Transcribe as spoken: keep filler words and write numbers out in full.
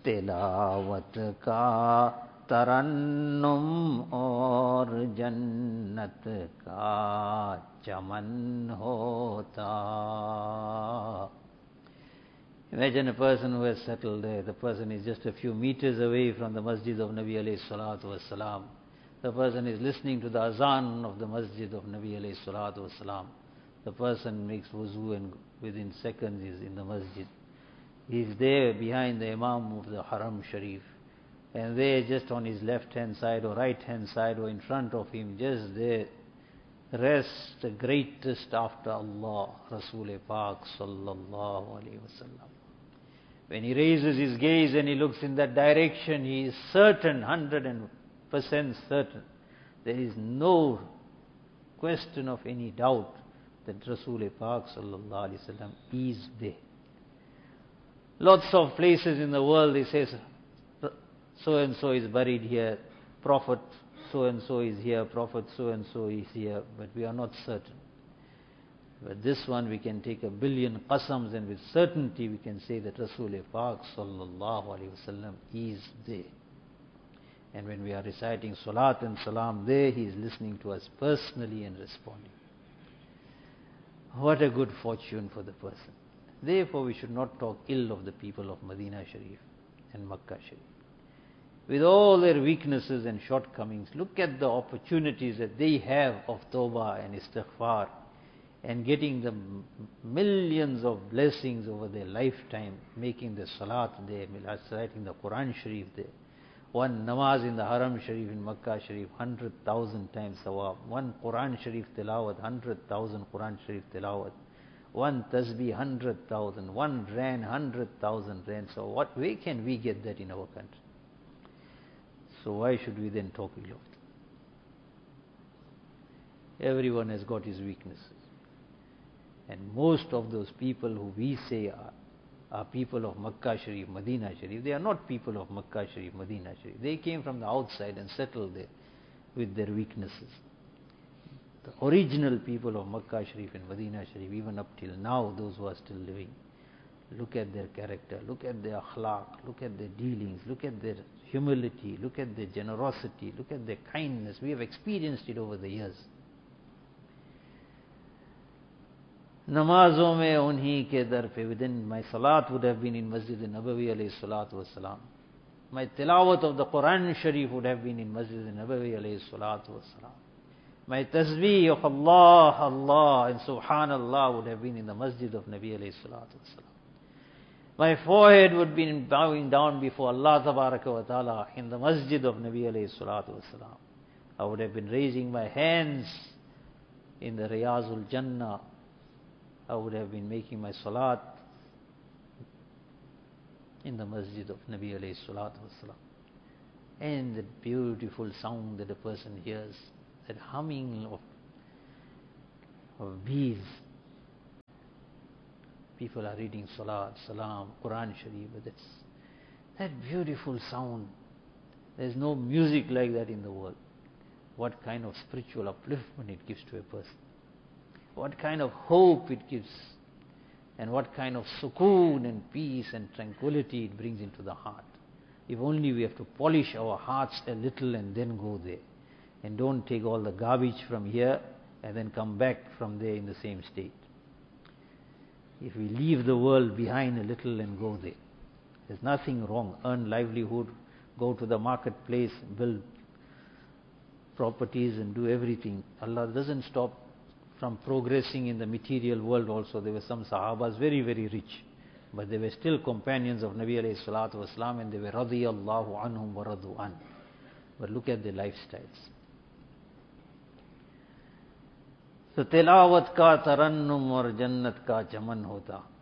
तिलावत का तरन्नुम और जन्नत का चमन होता. Imagine a person who has settled there. The person is just a few meters away from the masjid of Nabi alayhi salatu wassalam. The person is listening to the azan of the masjid of Nabi alayhi salatu wassalam. The person makes wuzu and within seconds is in the masjid. He is there behind the imam of the haram sharif. And there just on his left hand side or right hand side or in front of him, just there rests the greatest after Allah, Rasul Pak sallallahu alayhi wasallam. When he raises his gaze and he looks in that direction, he is certain, one hundred percent certain. There is no question of any doubt that Rasul Pak sallallahu alayhi wasallam is there. Lots of places in the world, he says, so and so is buried here, Prophet so and so is here, Prophet so and so is here, but we are not certain. But this one we can take a billion qasams and with certainty we can say that Rasul Pak sallallahu alayhi wasallam is there. And when we are reciting salat and salam there, he is listening to us personally and responding. What a good fortune for the person. Therefore we should not talk ill of the people of Medina Sharif and Makkah Sharif. With all their weaknesses and shortcomings, look at the opportunities that they have of tawbah and istighfar and getting the millions of blessings over their lifetime, making the salat there, reciting the Quran Sharif there. One namaz in the Haram Sharif in Makkah Sharif, one hundred thousand times sawab. One Quran Sharif tilawat, one hundred thousand Quran Sharif tilawat. One tasbih, one hundred thousand. One ran, one hundred thousand ran. So what way can we get that in our country? So why should we then talk ill of them? Everyone has got his weaknesses. And most of those people who we say are, are people of Makkah Sharif, Medina Sharif, they are not people of Makkah Sharif, Medina Sharif. They came from the outside and settled there with their weaknesses. The original people of Makkah Sharif and Medina Sharif, even up till now, those who are still living, look at their character, look at their akhlaq, look at their dealings, look at their humility, look at their generosity, look at their kindness. We have experienced it over the years. Namazon mein unhi ke dar pe, within my salat would have been in Masjid Nabawi alayhi salatu wassalam. My tilawat of the Quran Sharif would have been in Masjid Nabawi alayhi salatu wassalam. My tasbih of Allah, Allah and Subhanallah would have been in the Masjid of Nabi alayhi salatu wassalam. My forehead would be bowing down before Allah tabaraka wa ta'ala in the Masjid of Nabi alayhi salatu wassalam. I would have been raising my hands in the Riyazul Jannah. I would have been making my salat in the Masjid of Nabi alayhi salatu wassalam. And the beautiful sound that a person hears, that humming of, of bees. People are reading salat, salam, Quran Sharif, but that's that beautiful sound. There's no music like that in the world. What kind of spiritual upliftment it gives to a person. What kind of hope it gives. And what kind of sukoon and peace and tranquility it brings into the heart. If only we have to polish our hearts a little and then go there. And don't take all the garbage from here and then come back from there in the same state. If we leave the world behind a little and go there, there's nothing wrong. Earn livelihood, go to the marketplace, build properties and do everything. Allah doesn't stop from progressing in the material world also. There were some Sahabas very, very rich, but they were still companions of Nabi alayhi salatu wasalam, and they were radiyallahu anhum wa radu an. But look at their lifestyles. So tilawat ka tarannum aur jannat ka chaman hota.